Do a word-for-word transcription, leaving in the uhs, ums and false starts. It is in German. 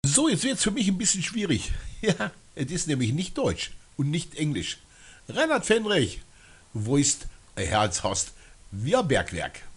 So, jetzt wird es für mich ein bisschen schwierig. Ja, es ist nämlich nicht Deutsch und nicht Englisch. Reinhard Fendrich, wo ist ein Herz hast? Wir Bergwerk.